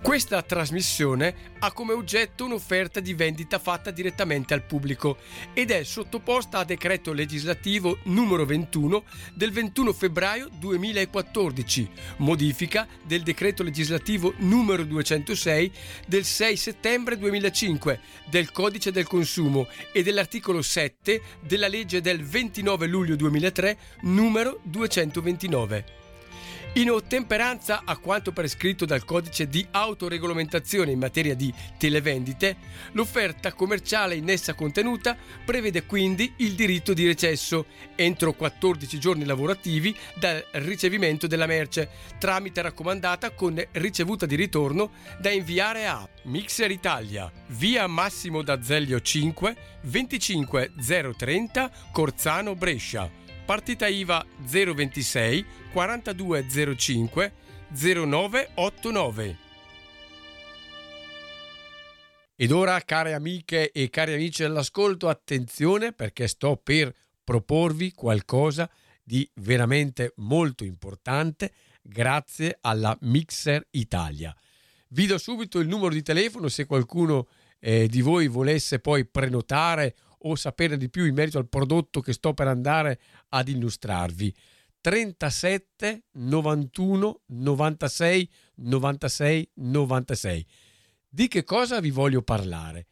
Questa trasmissione ha come oggetto un'offerta di vendita fatta direttamente al pubblico ed è sottoposta a decreto legislativo numero 21 del 21 febbraio 2014, modifica del decreto legislativo numero 206 del 6 settembre 2005 del Codice del Consumo e dell'articolo 7 della legge del 29 luglio 2003 numero 229. In ottemperanza a quanto prescritto dal codice di autoregolamentazione in materia di televendite, l'offerta commerciale in essa contenuta prevede quindi il diritto di recesso entro 14 giorni lavorativi dal ricevimento della merce, tramite raccomandata con ricevuta di ritorno da inviare a Mixer Italia, via Massimo d'Azeglio 5, 25030, Corzano, Brescia. Partita IVA 026 4205 0989. Ed ora, care amiche e cari amici all'ascolto, attenzione perché sto per proporvi qualcosa di veramente molto importante grazie alla Mixer Italia. Vi do subito il numero di telefono se qualcuno di voi volesse poi prenotare o sapere di più in merito al prodotto che sto per andare ad illustrarvi. 37 91 96 96 96. Di che cosa vi voglio parlare?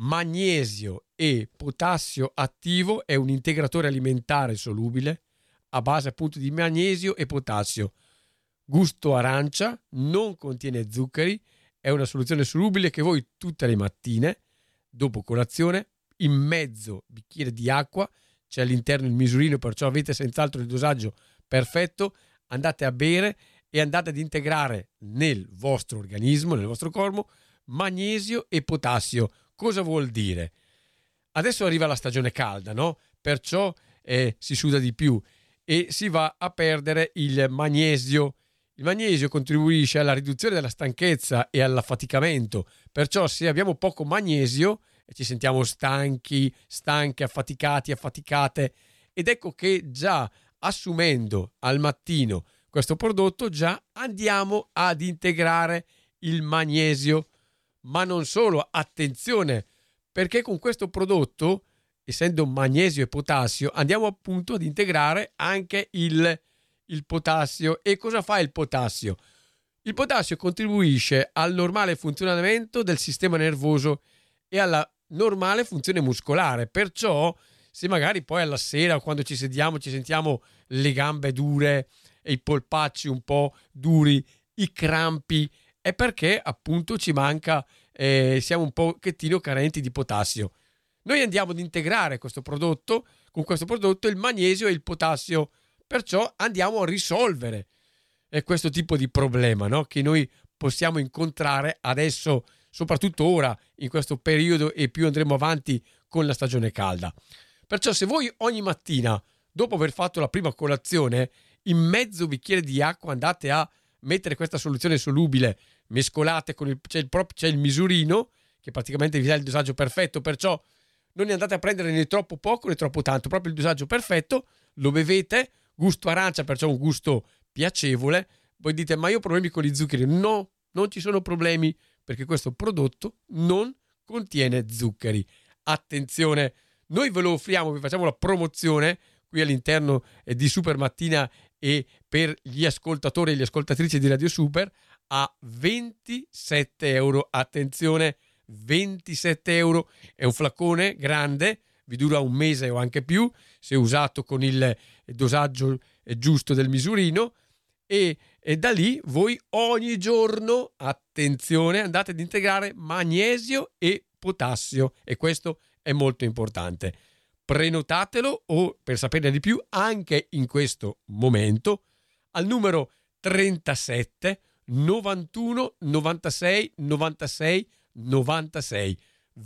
Magnesio e potassio attivo è un integratore alimentare solubile a base appunto di magnesio e potassio. Gusto arancia, non contiene zuccheri, è una soluzione solubile che voi tutte le mattine, dopo colazione, in mezzo bicchiere di acqua, c'è all'interno il misurino, perciò avete senz'altro il dosaggio perfetto, andate a bere e andate ad integrare nel vostro organismo, nel vostro corpo, magnesio e potassio. Cosa vuol dire? Adesso arriva la stagione calda, no? Perciò si suda di più e si va a perdere il magnesio. Il magnesio contribuisce alla riduzione della stanchezza e all'affaticamento, perciò se abbiamo poco magnesio ci sentiamo stanchi, affaticati, affaticate, ed ecco che già assumendo al mattino questo prodotto già andiamo ad integrare il magnesio. Ma non solo, attenzione, perché con questo prodotto, essendo magnesio e potassio, andiamo appunto ad integrare anche il potassio. E cosa fa il potassio? Il potassio contribuisce al normale funzionamento del sistema nervoso e alla normale funzione muscolare, perciò se magari poi alla sera quando ci sediamo ci sentiamo le gambe dure e i polpacci un po' duri, i crampi, è perché appunto ci manca, siamo un pochettino carenti di potassio. Noi andiamo ad integrare con questo prodotto il magnesio e il potassio, perciò andiamo a risolvere questo tipo di problema, no? Che noi possiamo incontrare adesso, soprattutto ora in questo periodo, e più andremo avanti con la stagione calda. Perciò se voi ogni mattina, dopo aver fatto la prima colazione, in mezzo bicchiere di acqua andate a mettere questa soluzione solubile, mescolate con c'è il misurino che praticamente vi dà il dosaggio perfetto, perciò non ne andate a prendere né troppo poco né troppo tanto, proprio il dosaggio perfetto, lo bevete, gusto arancia, perciò un gusto piacevole. Voi dite: ma io ho problemi con gli zuccheri. No, non ci sono problemi, perché questo prodotto non contiene zuccheri. Attenzione, noi ve lo offriamo, vi facciamo la promozione qui all'interno di Super Mattina e per gli ascoltatori e le ascoltatrici di Radio Super a 27 euro. Attenzione, 27 euro, è un flacone grande, vi dura un mese o anche più se usato con il dosaggio giusto del misurino, e da lì voi ogni giorno, attenzione, andate ad integrare magnesio e potassio, e questo è molto importante. Prenotatelo o per saperne di più anche in questo momento al numero 37 91 96 96 96.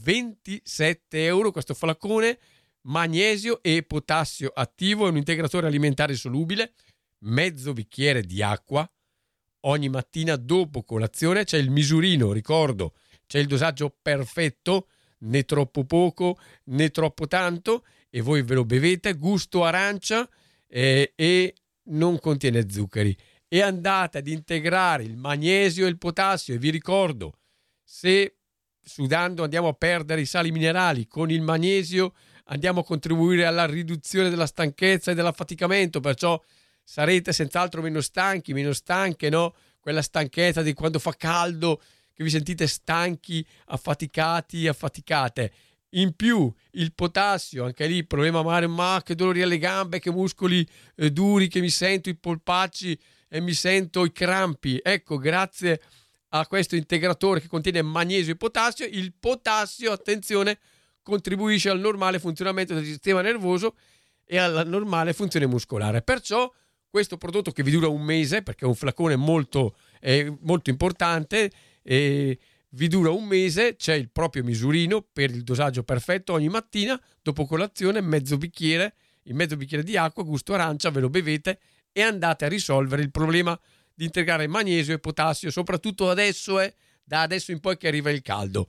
27 euro questo flacone, magnesio e potassio attivo, è un integratore alimentare solubile, mezzo bicchiere di acqua ogni mattina dopo colazione. C'è il misurino, ricordo, c'è il dosaggio perfetto, né troppo poco né troppo tanto, e voi ve lo bevete. Gusto arancia e non contiene zuccheri. e andate ad integrare il magnesio e il potassio. E vi ricordo, se sudando andiamo a perdere i sali minerali, con il magnesio andiamo a contribuire alla riduzione della stanchezza e dell'affaticamento, perciò sarete senz'altro meno stanchi, meno stanche, no? Quella stanchezza di quando fa caldo, che vi sentite stanchi, affaticati, affaticate. In più il potassio, anche lì problema ma che dolori alle gambe, che muscoli duri, che mi sento i polpacci e mi sento i crampi. Ecco, grazie a questo integratore che contiene magnesio e potassio, il potassio, attenzione, contribuisce al normale funzionamento del sistema nervoso e alla normale funzione muscolare. Perciò questo prodotto, che vi dura un mese, perché è un flacone molto importante, e vi dura un mese, c'è il proprio misurino per il dosaggio perfetto. Ogni mattina dopo colazione in mezzo bicchiere di acqua gusto arancia, ve lo bevete e andate a risolvere il problema di integrare magnesio e potassio, soprattutto adesso, da adesso in poi che arriva il caldo.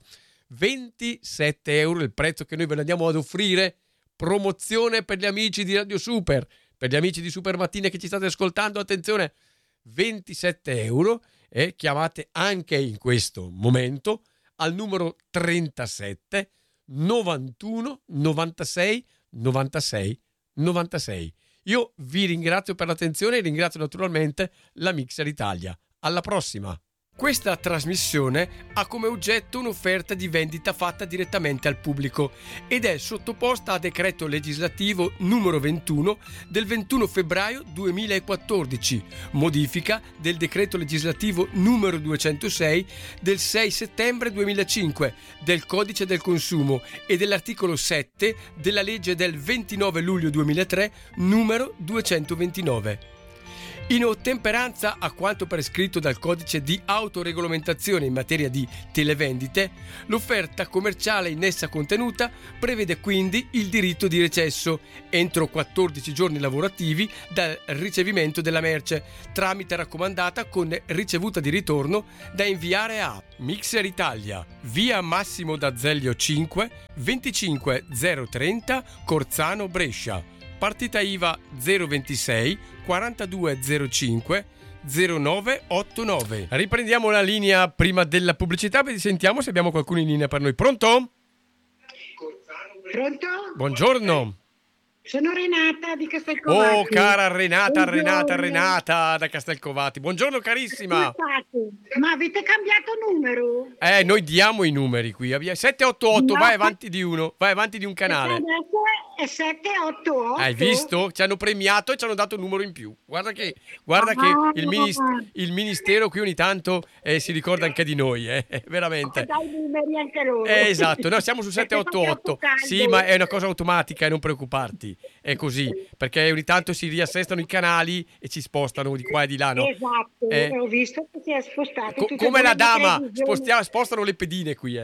27 euro il prezzo che noi ve ne andiamo ad offrire, promozione per gli amici di Radio Super, per gli amici di Super Mattine che ci state ascoltando, attenzione, 27 euro, e chiamate anche in questo momento al numero 37 91 96 96 96. Io vi ringrazio per l'attenzione e ringrazio naturalmente la Mixer Italia. Alla prossima! Questa trasmissione ha come oggetto un'offerta di vendita fatta direttamente al pubblico ed è sottoposta a decreto legislativo numero 21 del 21 febbraio 2014, modifica del decreto legislativo numero 206 del 6 settembre 2005 del Codice del Consumo e dell'articolo 7 della legge del 29 luglio 2003 numero 229. In ottemperanza a quanto prescritto dal codice di autoregolamentazione in materia di televendite, l'offerta commerciale in essa contenuta prevede quindi il diritto di recesso entro 14 giorni lavorativi dal ricevimento della merce, tramite raccomandata con ricevuta di ritorno da inviare a Mixer Italia, via Massimo d'Azeglio 5, 25030, Corzano, Brescia. Partita IVA 026 4205 0989. Riprendiamo la linea prima della pubblicità e sentiamo se abbiamo qualcuno in linea per noi. Pronto? Pronto? Buongiorno. Sono Renata di Castelcovati. Oh, cara Renata, Buongiorno. Renata da Castelcovati. Buongiorno carissima. Come fate? Ma avete cambiato numero? Noi diamo i numeri qui. 788, No. vai avanti di uno, vai avanti di un canale. Adesso è 788. Hai visto? Ci hanno premiato e ci hanno dato un numero in più. Guarda che il ministero qui ogni tanto si ricorda anche di noi, veramente. Dai numeri anche loro. Esatto, noi siamo su 788. Sì, ma è una cosa automatica e non preoccuparti. È così, perché ogni tanto si riassestano i canali e ci spostano di qua e di là, no? Esatto, ho visto che si è spostato. Come la dama, spostano le pedine qui,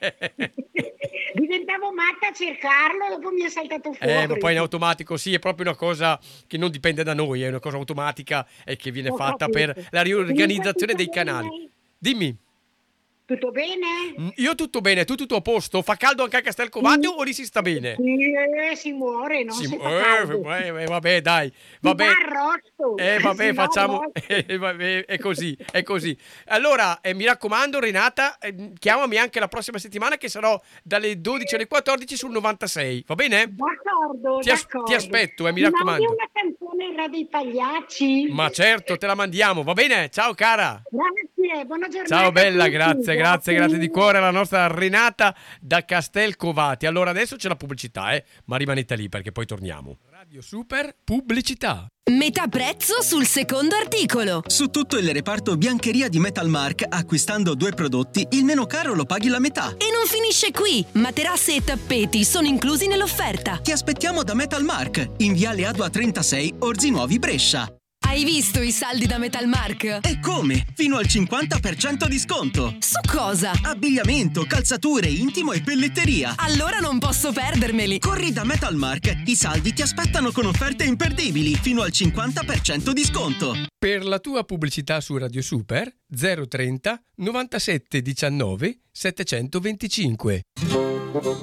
Diventavo matta a cercarlo, dopo mi è saltato fuori. Ma poi in automatico, sì, è proprio una cosa che non dipende da noi, è una cosa automatica e che viene fatta per la riorganizzazione dei canali. Dimmi. Tutto bene? Io tutto bene, tu tutto a posto? Fa caldo anche a Castelcovati o lì si sta bene? Sì, si muore, non si fa caldo. Vabbè, dai. Vabbè. Vabbè, facciamo. Vabbè. È così. Allora, mi raccomando, Renata, chiamami anche la prossima settimana che sarò dalle 12 alle 14 sul 96, va bene? D'accordo, Ti aspetto, mi raccomando. Ma una canzone era dei Pagliacci. Ma certo, te la mandiamo, va bene? Ciao cara. Grazie, buona giornata. Ciao bella, grazie di cuore alla nostra Renata da Castelcovati. Allora adesso c'è la pubblicità, ma rimanete lì perché poi torniamo. Radio Super, pubblicità. Metà prezzo sul secondo articolo. Su tutto il reparto biancheria di Metalmark, acquistando 2 prodotti, il meno caro lo paghi la metà. E non finisce qui. Materassi e tappeti sono inclusi nell'offerta. Ti aspettiamo da Metalmark, in viale Adua 36, Orzi Nuovi, Brescia. Hai visto i saldi da Metalmark? E come? Fino al 50% di sconto. Su cosa? Abbigliamento, calzature, intimo e pelletteria. Allora non posso perdermeli. Corri da Metalmark, i saldi ti aspettano con offerte imperdibili, fino al 50% di sconto. Per la tua pubblicità su Radio Super 030 97 19 725.